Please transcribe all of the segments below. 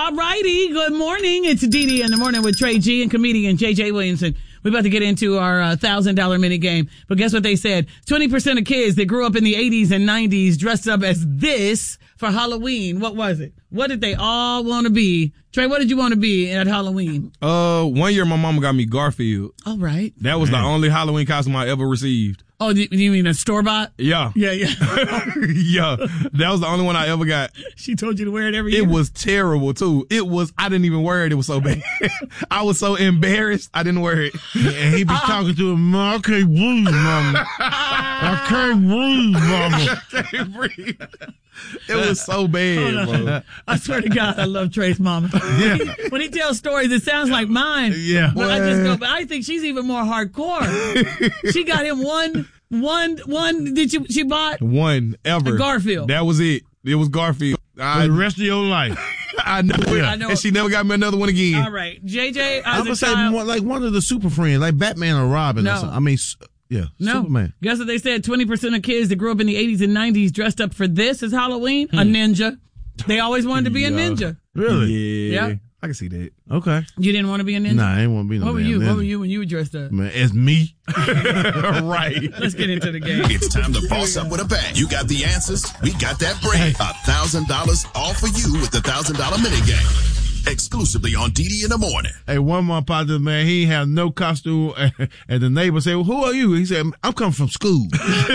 All righty. Good morning. It's Dee in the morning with Trey G and comedian JJ Williamson. We're about to get into our $1,000 mini game. But guess what they said? 20% of kids that grew up in the 80s and 90s dressed up as this for Halloween. What was it? What did they all want to be? Trey, what did you want to be at Halloween? 1 year my mama got me Garfield. All right. That was the only Halloween costume I ever received. Oh, do you mean a store-bought? Yeah. Yeah. Yeah. That was the only one I ever got. She told you to wear it every year? It was terrible, too. I didn't even wear it. It was so bad. I was so embarrassed. I didn't wear it. And he be talking to him, I can't breathe, mama. I can't breathe, mama. I can't breathe. It was so bad, bro. I swear to God, I love Trey's mama. Yeah. When he tells stories, it sounds like mine. Yeah. But I think she's even more hardcore. She got him one. She bought one ever. the Garfield. That was it. It was Garfield. For the rest of your life. I know it. I know. And she never got me another one again. All right, JJ. I would say like one of the super friends, like Batman or Robin. No. Or something. I mean, yeah, no. Superman. Guess what they said? 20% of kids that grew up in the 80s and 90s dressed up for this as Halloween. A ninja. They always wanted to be a ninja. Really? Yeah. Yeah. I can see that. Okay. You didn't want to be a ninja? Nah, I ain't want to be no What were damn you? ninja. What were you when you were dressed up? Man, it's me. Right. Let's get into the game. It's time to boss up with a bang. You got the answers. We got that brain. $1,000 all for you with the $1,000 mini game. Exclusively on Dee in the morning. Hey, one more positive man, he ain't have no costume, and the neighbor said, well, who are you? He said, I'm coming from school.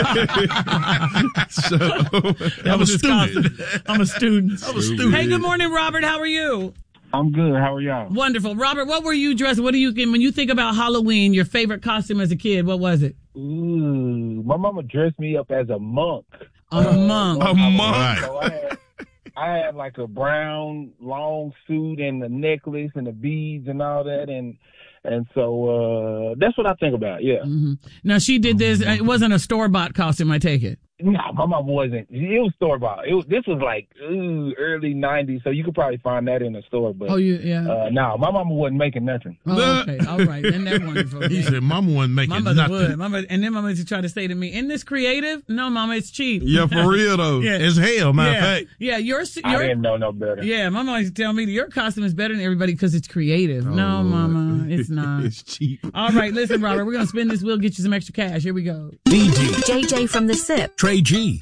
I'm a student. I'm a student. Hey, good morning, Robert. How are you? I'm good. How are y'all? Wonderful. Robert, what were you dressed? When you think about Halloween, your favorite costume as a kid, what was it? Ooh, my mama dressed me up as a monk. A monk. A monk. Right. So I had like a brown long suit and a necklace and the beads and all that, and so that's what I think about. Yeah. Mm-hmm. Now she did this. It wasn't a store-bought costume, I take it. No, my mom wasn't. It was store bought. This was like early '90s, so you could probably find that in the store. But yeah. no, my mama wasn't making nothing. Oh, okay, all right. Isn't that wonderful? He said, Mama wasn't making my mother nothing. would. And then Mama used to try to say to me, "Isn't this creative?" No, Mama, it's cheap. Yeah, for real, though. Yeah. It's hell, matter of fact. Yeah, I didn't know no better. Yeah, my mom used to tell me your costume is better than everybody because it's creative. No, Mama, it's not. It's cheap. All right, listen, Robert, we're going to spin this wheel, get you some extra cash. Here we go. JJ from the SIP. Trey G.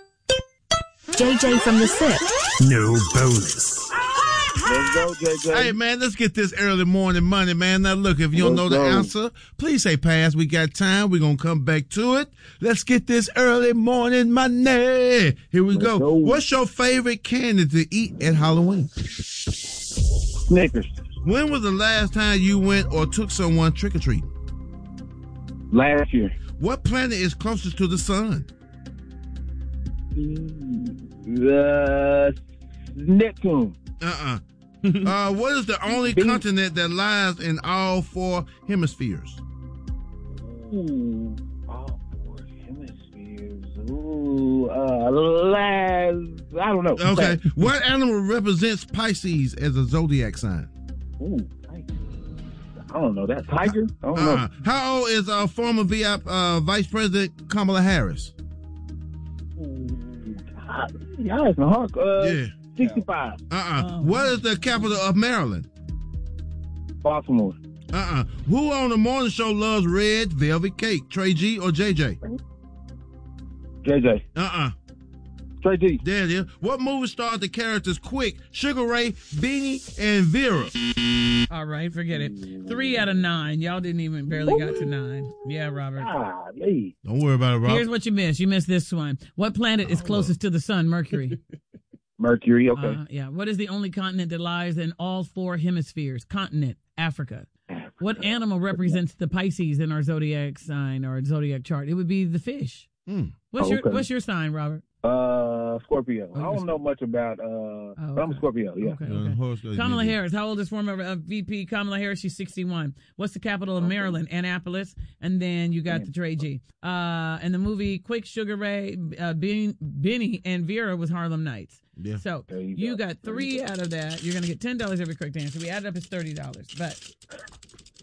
JJ from the SIP. No bonus. Let's go, JJ. Hey, man, let's get this early morning money, man. Now, look, if you don't know the answer, please say pass. We got time. We're going to come back to it. Let's get this early morning money. Here we go. What's your favorite candy to eat at Halloween? Snickers. When was the last time you went or took someone trick-or-treating? Last year. What planet is closest to the sun? Neptune. What is the only continent that lies in all four hemispheres? Ooh, all four hemispheres. I don't know. Okay. What animal represents Pisces as a zodiac sign? Ooh, I don't know that. Tiger? I don't know. How old is former Vice President Kamala Harris? Y'all asking hard. Yeah. 65. What is the capital of Maryland? Baltimore. Who on the morning show loves red velvet cake? Trey G or JJ? JJ. Trey G. There it is. What movie starred the characters Quick, Sugar Ray, Beanie, and Vera? All right, forget it. 3 out of 9. Y'all didn't even barely got to 9. Yeah, Robert. Don't worry about it, Rob. Here's what you missed. You missed this one. What planet is closest to the sun? Mercury. Mercury, okay. Yeah. What is the only continent that lies in all four hemispheres? Continent, Africa. What animal represents the Pisces in our zodiac sign or zodiac chart? It would be the fish. What's your sign, Robert? Scorpio. I don't know much about, but I'm a Scorpio, yeah. Okay. Kamala Harris. How old is former VP Kamala Harris? She's 61. What's the capital of Maryland? Annapolis. And then you got the Trey G. And the movie Quick, Sugar Ray, Benny, and Vera was Harlem Nights. Yeah. So you got 3 out of that. You're going to get $10 every correct answer. We added up, it's $30. But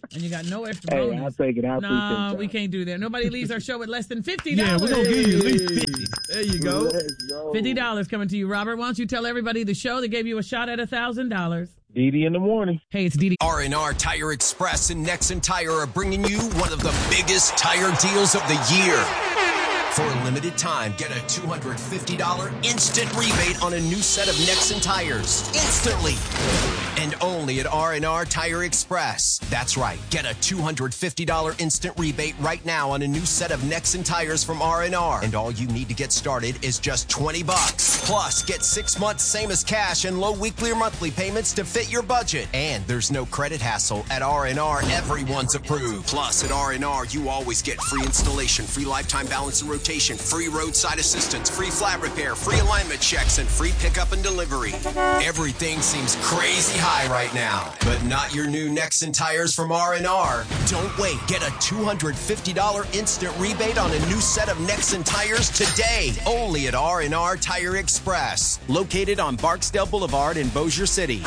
And you got no extra Hey, bonus. I'll take it. I'll No, we can't do that. Nobody leaves our show with less than $50. Yeah, we're going to give you at least 50. There you go. Let's go. $50 coming to you, Robert. Why don't you tell everybody the show that gave you a shot at $1,000? Didi in the morning. Hey, it's Didi. R&R Tire Express and Nexen Tire are bringing you one of the biggest tire deals of the year. For a limited time, get a $250 instant rebate on a new set of Nexen tires. Instantly. And only at R&R Tire Express. That's right. Get a $250 instant rebate right now on a new set of Nexen tires from R&R. And all you need to get started is just $20. Plus, get 6 months same as cash and low weekly or monthly payments to fit your budget. And there's no credit hassle. At R&R, everyone's approved. Plus, at R&R, you always get free installation, free lifetime balance and rotation, free roadside assistance, free flat repair, free alignment checks, and free pickup and delivery. Everything seems crazy high right now, but not your new Nexen tires from R&R. Don't wait. Get a $250 instant rebate on a new set of Nexen tires today. Only at R&R Tire Express, located on Barksdale Boulevard in Bossier City.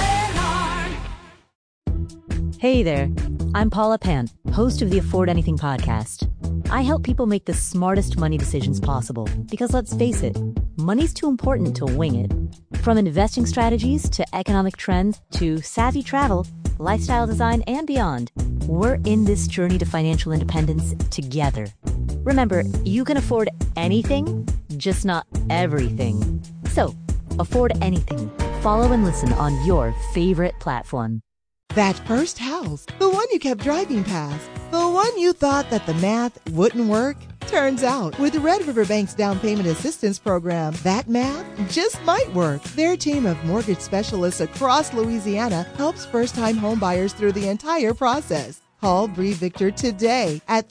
Hey there, I'm Paula Pant, host of the Afford Anything podcast. I help people make the smartest money decisions possible because, let's face it, money's too important to wing it. From investing strategies to economic trends to savvy travel, lifestyle design, and beyond, we're in this journey to financial independence together. Remember, you can afford anything, just not everything. So, afford anything. Follow and listen on your favorite platform. That first house, the one you kept driving past, the one you thought that the math wouldn't work. Turns out, with Red River Bank's down payment assistance program, that math just might work. Their team of mortgage specialists across Louisiana helps first-time homebuyers through the entire process. Call Bree Victor today at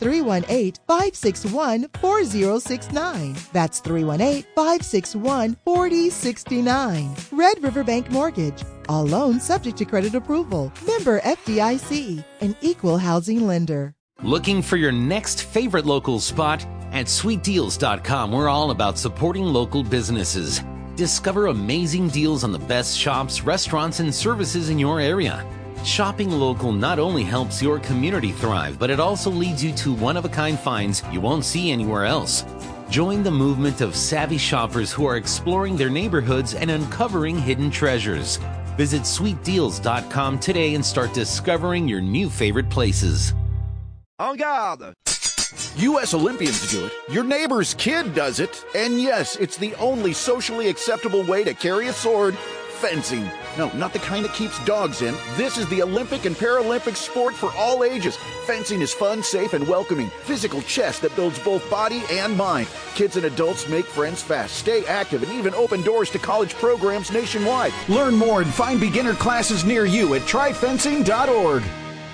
318-561-4069. That's 318-561-4069. Red River Bank Mortgage. All loans subject to credit approval. Member FDIC, an equal housing lender. Looking for your next favorite local spot? At sweetdeals.com, we're all about supporting local businesses. Discover amazing deals on the best shops, restaurants, and services in your area. Shopping local not only helps your community thrive, but it also leads you to one-of-a-kind finds you won't see anywhere else. Join the movement of savvy shoppers who are exploring their neighborhoods and uncovering hidden treasures. Visit sweetdeals.com today and start discovering your new favorite places. En garde! U.S. Olympians do it. Your neighbor's kid does it. And yes, it's the only socially acceptable way to carry a sword. Fencing. No, not the kind that keeps dogs in. This is the Olympic and Paralympic sport for all ages. Fencing is fun, safe, and welcoming. Physical chess that builds both body and mind. Kids and adults make friends fast, stay active, and even open doors to college programs nationwide. Learn more and find beginner classes near you at tryfencing.org.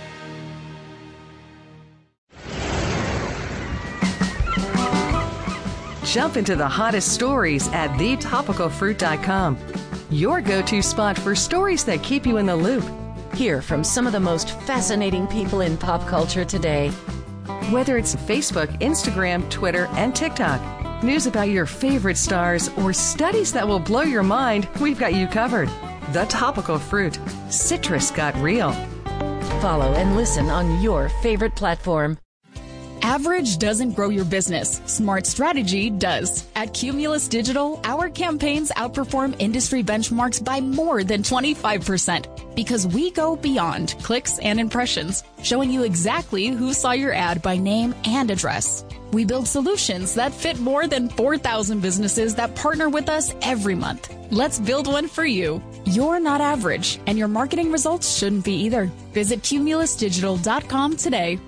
Jump into the hottest stories at thetopicalfruit.com. Your go-to spot for stories that keep you in the loop. Hear from some of the most fascinating people in pop culture today. Whether it's Facebook, Instagram, Twitter, and TikTok, news about your favorite stars, or studies that will blow your mind, we've got you covered. The Topical Fruit. Citrus got real. Follow and listen on your favorite platform. Average doesn't grow your business. Smart strategy does. At Cumulus Digital, our campaigns outperform industry benchmarks by more than 25% because we go beyond clicks and impressions, showing you exactly who saw your ad by name and address. We build solutions that fit more than 4,000 businesses that partner with us every month. Let's build one for you. You're not average, and your marketing results shouldn't be either. Visit cumulusdigital.com today.